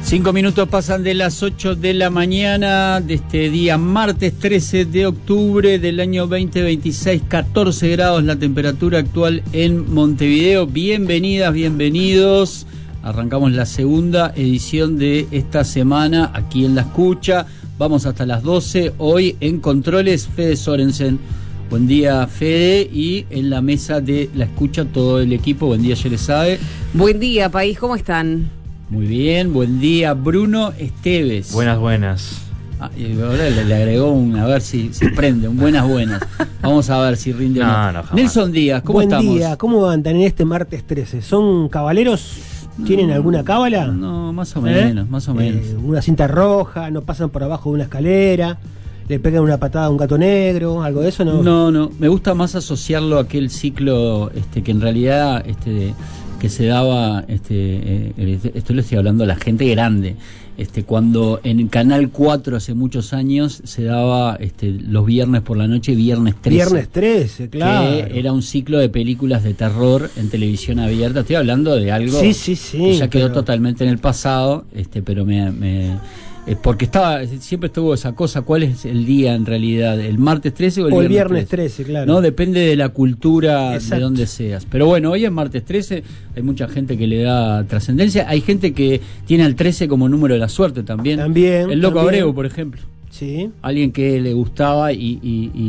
5 minutos pasan de las 8 de la mañana de este día martes 13 de octubre del año 2026, 14 grados la temperatura actual en Montevideo. Bienvenidas, bienvenidos. Arrancamos la segunda edición de esta semana aquí en La Escucha. Vamos hasta las 12. Hoy en Controles, Fede Sorensen. Buen día, Fede, y en la mesa de La Escucha todo el equipo. Buen día, Yeresabe. Buen día, país, ¿cómo están? Muy bien, buen día, Bruno Esteves. Buenas. Y ahora le agregó a ver si se prende, un buenas. Vamos a ver si rinde o no. Jamás. Nelson Díaz, ¿cómo estamos? Buen día, ¿cómo andan en este martes 13? ¿Son caballeros? ¿Tienen alguna cábala? No, más o menos. Una cinta roja, no pasan por abajo de una escalera, le pegan una patada a un gato negro, algo de eso, ¿no? No, me gusta más asociarlo a aquel ciclo que en realidad que se daba, esto le estoy hablando a la gente grande, cuando en Canal 4 hace muchos años se daba los viernes por la noche, Viernes 13. Viernes 13, claro. Que era un ciclo de películas de terror en televisión abierta. Estoy hablando de algo sí, que ya quedó totalmente en el pasado, pero porque siempre estuvo esa cosa, ¿cuál es el día en realidad? ¿El martes 13 o el viernes 13? Claro. No, depende de la cultura. Exacto. De donde seas. Pero bueno, hoy es martes 13, hay mucha gente que le da trascendencia, hay gente que tiene al 13 como número de la suerte también. El Loco Abreu, por ejemplo. Sí. Alguien que le gustaba y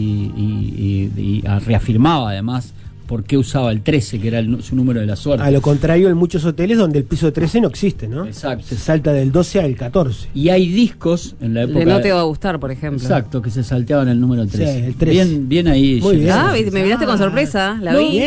reafirmaba además por qué usaba el 13, que era su número de la suerte. A lo contrario, en muchos hoteles donde el piso 13 no existe, ¿no? Exacto. Se salta del 12 al 14. Y hay discos en la época... De No te va a gustar, por ejemplo. Exacto, que se salteaban el número 13. Sí, el 13. Bien ahí. Muy bien. Me miraste con sorpresa, la vi.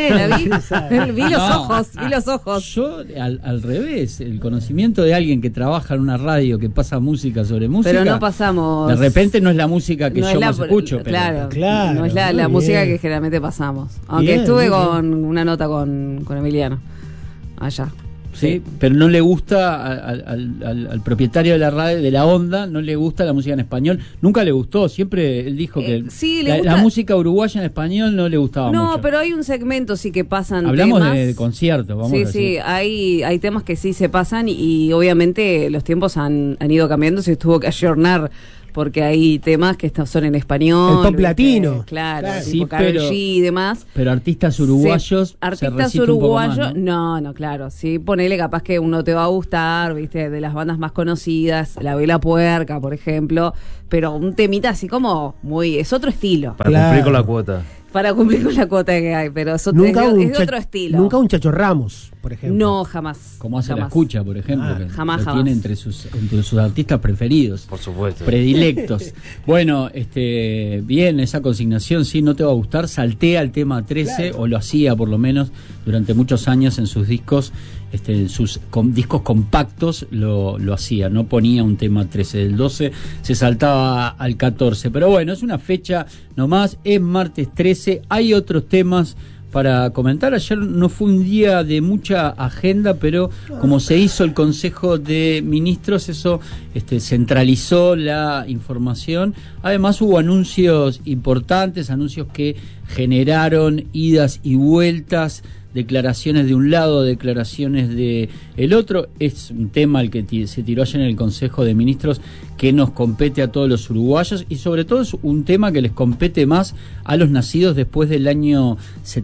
Vi los ojos. Yo, al revés, el conocimiento de alguien que trabaja en una radio que pasa música sobre música... Pero no pasamos... De repente no es la música que yo más escucho. Claro, claro, no es la música que generalmente pasamos. Aunque estuve con una nota con Emiliano allá. Sí, pero no le gusta al propietario de la radio, de la Onda, no le gusta la música en español. Nunca le gustó, siempre él dijo que la música uruguaya en español no le gustaba mucho. No, pero hay un segmento sí que pasan. Hablamos temas de conciertos, vamos a decir. Sí, hay temas que sí se pasan y obviamente los tiempos han ido cambiando, se tuvo que ayornar porque hay temas que son en español. El pop latino. Claro, sí, tipo Karol G y demás. Pero artistas uruguayos. Artistas uruguayos, no, claro. Sí, ponele capaz que uno te va a gustar, viste, de las bandas más conocidas, La Vela Puerca, por ejemplo. Pero un temita así como es otro estilo. Para cumplir con la cuota. Para cumplir con la cuota que hay, pero eso es de otro estilo. Nunca un Chacho Ramos, por ejemplo. No, jamás. Como hace La Escucha, por ejemplo. Que jamás. Tiene entre sus artistas preferidos. Por supuesto. Predilectos. Bueno, bien, esa consignación, sí, no te va a gustar. Saltea el tema 13, claro. O lo hacía por lo menos durante muchos años en sus discos. Sus discos compactos lo hacía, no ponía un tema 13, del 12 se saltaba al 14, pero bueno, es una fecha nomás, es martes 13, hay otros temas para comentar. Ayer no fue un día de mucha agenda, pero como se hizo el Consejo de Ministros, eso centralizó la información. Además hubo anuncios importantes, anuncios que generaron idas y vueltas, declaraciones de un lado, declaraciones de el otro. Es un tema el que se tiró ayer en el Consejo de Ministros que nos compete a todos los uruguayos y sobre todo es un tema que les compete más a los nacidos después del año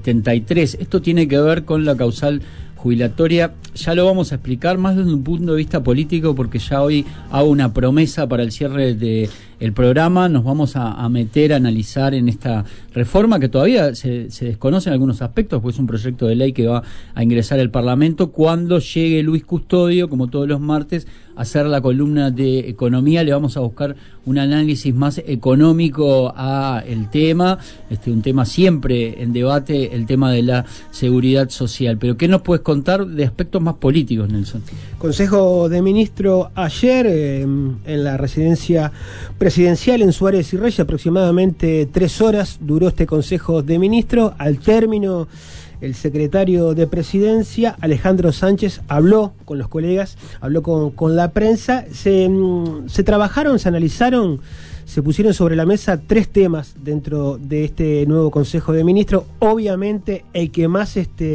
73. Esto tiene que ver con la causal jubilatoria. Ya lo vamos a explicar más desde un punto de vista político, porque ya hoy hago una promesa para el cierre del programa. Nos vamos a meter a analizar en esta reforma que todavía se desconocen algunos aspectos, porque es un proyecto de ley que va a ingresar al Parlamento. Cuando llegue Luis Custodio, como todos los martes, a hacer la columna de economía, le vamos a buscar un análisis más económico a el tema, un tema siempre en debate, el tema de la seguridad social. Pero ¿qué nos puedes contar de aspectos más políticos, Nelson? Consejo de Ministros ayer en la residencia presidencial en Suárez y Reyes, aproximadamente 3 horas duró este Consejo de Ministros. Al término, el secretario de Presidencia, Alejandro Sánchez, habló con los colegas, habló con la prensa. Se trabajaron, se analizaron se pusieron sobre la mesa 3 temas dentro de este nuevo Consejo de Ministros. Obviamente el que más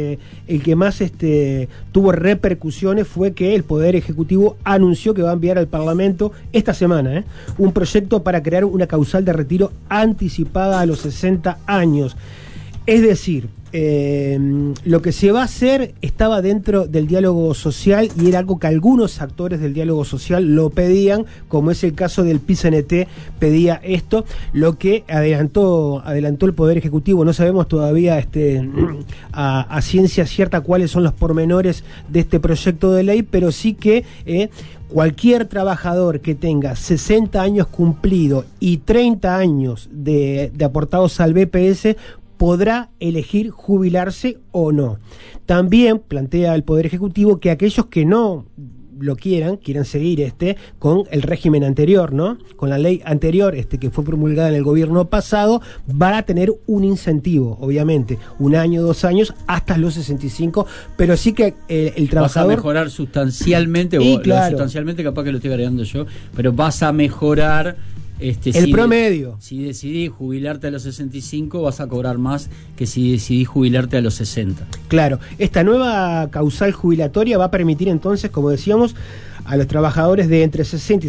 tuvo repercusiones fue que el Poder Ejecutivo anunció que va a enviar al Parlamento esta semana un proyecto para crear una causal de retiro anticipada a los 60 años. Es decir, lo que se va a hacer estaba dentro del diálogo social y era algo que algunos actores del diálogo social lo pedían, como es el caso del PIT-CNT, pedía esto, lo que adelantó el Poder Ejecutivo. No sabemos todavía a ciencia cierta cuáles son los pormenores de este proyecto de ley, pero sí que cualquier trabajador que tenga 60 años cumplidos y 30 años de aportados al BPS podrá elegir jubilarse o no. También plantea el Poder Ejecutivo que aquellos que no lo quieran seguir con el régimen anterior, ¿no? Con la ley anterior que fue promulgada en el gobierno pasado, van a tener un incentivo, obviamente, 1 año, 2 años, hasta los 65, pero sí que el trabajador... Vas a mejorar sustancialmente, sustancialmente capaz que lo estoy agregando yo, pero vas a mejorar... el promedio. Si decidís jubilarte a los 65, vas a cobrar más que si decidís jubilarte a los 60. Claro, esta nueva causal jubilatoria va a permitir entonces, como decíamos, a los trabajadores de entre 60 y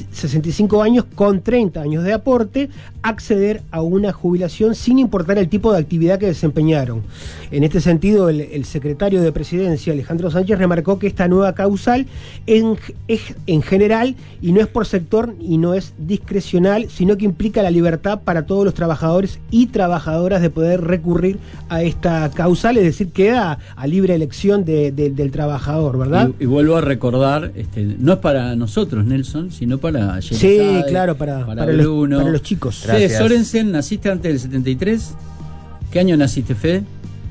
65 años con 30 años de aporte acceder a una jubilación sin importar el tipo de actividad que desempeñaron. En este sentido, el secretario de Presidencia, Alejandro Sánchez, remarcó que esta nueva causal es en general y no es por sector y no es discrecional, sino que implica la libertad para todos los trabajadores y trabajadoras de poder recurrir a esta causal, es decir, queda a libre elección del trabajador, ¿verdad? Y vuelvo a recordar, no es para nosotros, Nelson, sino para Yerizade, sí, claro, para Bruno, para los chicos. Fede Sorensen, ¿naciste antes del 73? ¿Qué año naciste, Fede?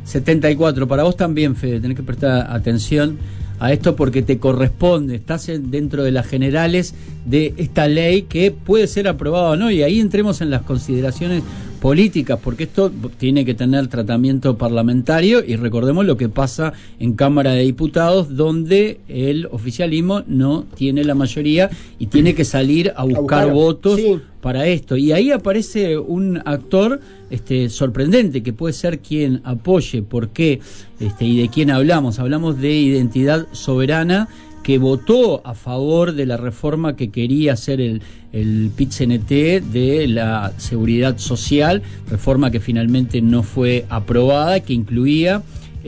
74. Para vos también, Fede, tenés que prestar atención a esto porque te corresponde, estás dentro de las generales de esta ley que puede ser aprobada o no, y ahí entremos en las consideraciones políticas, porque esto tiene que tener tratamiento parlamentario, y recordemos lo que pasa en Cámara de Diputados, donde el oficialismo no tiene la mayoría y tiene que salir a buscar votos, sí, para esto. Y ahí aparece un actor sorprendente, que puede ser quien apoye. ¿Por qué? ¿Y de quién hablamos? Hablamos de Identidad Soberana, que votó a favor de la reforma que quería hacer el PIT-CNT de la seguridad social, reforma que finalmente no fue aprobada, que incluía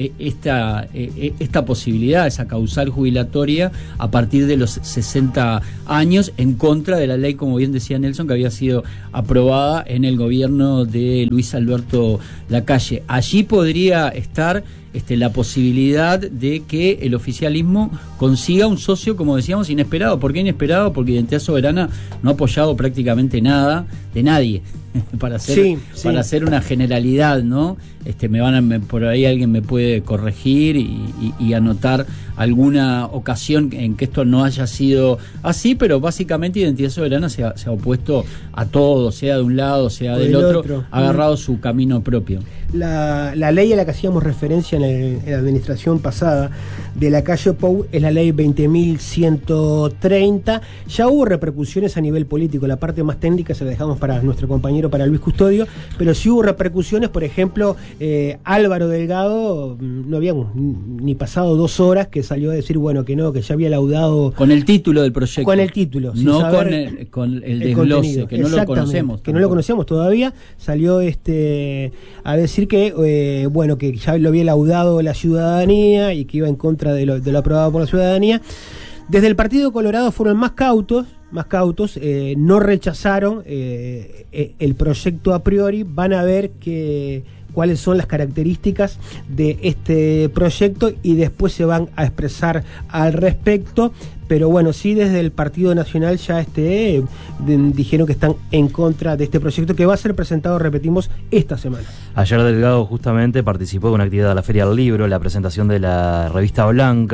esta posibilidad, esa causal jubilatoria a partir de los 60 años, en contra de la ley, como bien decía Nelson, que había sido aprobada en el gobierno de Luis Alberto Lacalle. Allí podría estar la posibilidad de que el oficialismo consiga un socio, como decíamos, inesperado. ¿Por qué inesperado? Porque Identidad Soberana no ha apoyado prácticamente nada de nadie para hacer una generalidad, ¿no? Por ahí alguien me puede corregir y anotar alguna ocasión en que esto no haya sido así, pero básicamente Identidad Soberana se ha opuesto a todo, sea de un lado, sea del otro, ha agarrado su camino propio. La ley a la que hacíamos referencia en la administración pasada de Lacalle Pou es la ley 20.130. Ya hubo repercusiones a nivel político, la parte más técnica se la dejamos para nuestro compañero, para Luis Custodio, pero sí hubo repercusiones. Por ejemplo, Álvaro Delgado, no habíamos ni pasado 2 horas que salió a decir, bueno, que no, que ya había laudado... Con el título del proyecto. Con el título. No con el desglose, que no lo conocemos. Que no lo conocemos todavía. Salió a decir que, bueno, que ya lo había laudado la ciudadanía y que iba en contra de lo aprobado por la ciudadanía. Desde el Partido Colorado fueron más cautos, no rechazaron el proyecto a priori. Van a ver cuáles son las características de este proyecto y después se van a expresar al respecto. Pero bueno, sí, desde el Partido Nacional ya dijeron que están en contra de este proyecto, que va a ser presentado, repetimos, esta semana. Ayer Delgado justamente participó de una actividad de la Feria del Libro, la presentación de la revista Blanca,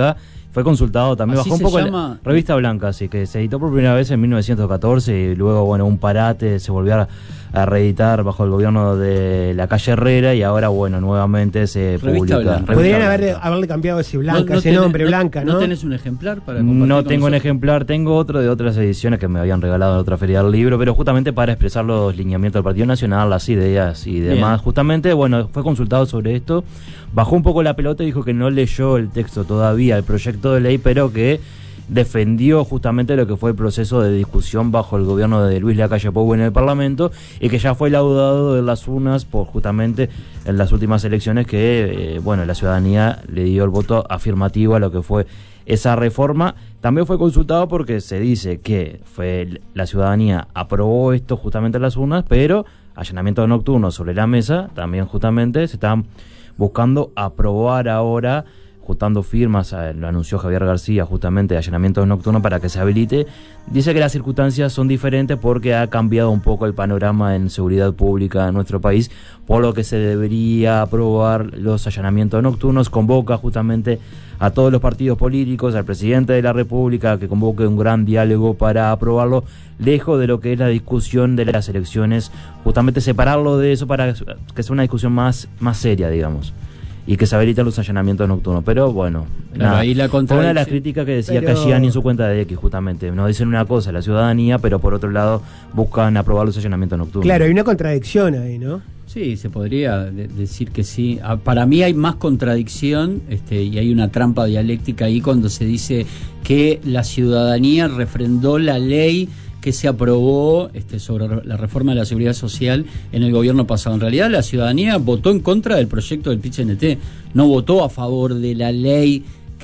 fue consultado también, ¿Así bajó un se poco llama? Revista Blanca, sí, que se editó por primera vez en 1914 y luego, bueno, un parate, se volvió a reeditar bajo el gobierno de la calle Herrera y ahora, bueno, nuevamente se Revista publica. Blanca. Podrían haberle cambiado ese Blanca, ese nombre, Blanca, ¿no? ¿No tenés un ejemplar para compartir No con tengo un nosotros? ejemplar, tengo otro de otras ediciones que me habían regalado en otra feria del libro, pero justamente para expresar los lineamientos del Partido Nacional, las ideas y demás. Bien. Justamente, bueno, fue consultado sobre esto, bajó un poco la pelota y dijo que no leyó el texto todavía, el proyecto de ley, pero que defendió justamente lo que fue el proceso de discusión bajo el gobierno de Luis Lacalle Pou en el Parlamento y que ya fue laudado de las urnas por justamente en las últimas elecciones que, bueno, la ciudadanía le dio el voto afirmativo a lo que fue esa reforma. También fue consultado porque se dice que la ciudadanía aprobó esto justamente en las urnas, pero allanamientos nocturnos sobre la mesa, también justamente se están buscando aprobar ahora, juntando firmas, lo anunció Javier García, justamente de allanamientos nocturnos para que se habilite. Dice que las circunstancias son diferentes porque ha cambiado un poco el panorama en seguridad pública en nuestro país, por lo que se debería aprobar los allanamientos nocturnos. Convoca justamente a todos los partidos políticos, al presidente de la República, que convoque un gran diálogo para aprobarlo, lejos de lo que es la discusión de las elecciones, justamente separarlo de eso para que sea una discusión más seria, digamos, y que se habilitan los allanamientos nocturnos. Pero bueno, Claro, nada. ahí la Fue una de las contradicción- críticas que decía Pero- Cayani en su cuenta de X, justamente. Nos dicen una cosa la ciudadanía, pero por otro lado buscan aprobar los allanamientos nocturnos. Claro, hay una contradicción ahí, ¿no? Sí, se podría decir que sí. Para mí hay más contradicción y hay una trampa dialéctica ahí cuando se dice que la ciudadanía refrendó la ley que se aprobó sobre la reforma de la seguridad social en el gobierno pasado. En realidad la ciudadanía votó en contra del proyecto del PIT-CNT, no votó a favor de la ley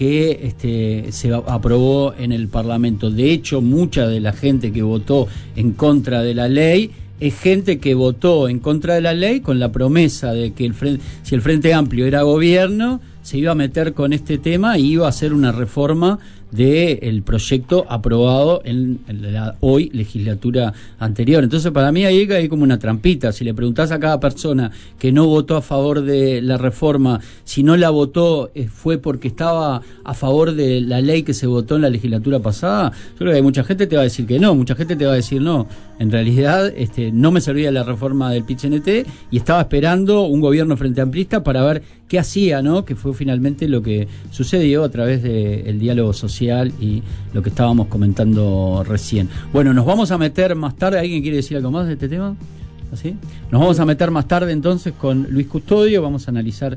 que se aprobó en el Parlamento. De hecho, mucha de la gente que votó en contra de la ley es gente que votó en contra de la ley con la promesa de que si el Frente Amplio era gobierno, se iba a meter con este tema y iba a hacer una reforma del proyecto aprobado en la hoy legislatura anterior. Entonces, para mí ahí hay como una trampita. Si le preguntás a cada persona que no votó a favor de la reforma, si no la votó fue porque estaba a favor de la ley que se votó en la legislatura pasada, yo creo que hay mucha gente te va a decir que no, mucha gente te va a decir no. En realidad no me servía la reforma del PIT-CNT y estaba esperando un gobierno frente amplista para ver qué hacía, ¿no? Que fue finalmente lo que sucedió a través del diálogo social y lo que estábamos comentando recién. Bueno, nos vamos a meter más tarde. ¿Alguien quiere decir algo más de este tema? ¿Así? Nos vamos a meter más tarde entonces con Luis Custodio, vamos a analizar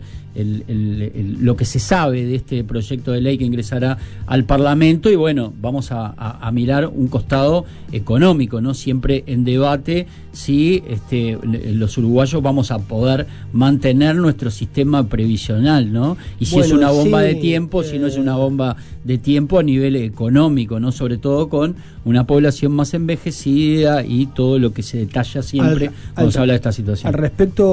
lo que se sabe de este proyecto de ley que ingresará al Parlamento y bueno, vamos a mirar un costado económico, ¿no? Siempre en debate si los uruguayos vamos a poder mantener nuestro sistema previsional, ¿no? Y si es una bomba de tiempo, si no es una bomba de tiempo a nivel económico, ¿no? Sobre todo con una población más envejecida y todo lo que se detalla siempre cuando se habla de esta situación. Al respecto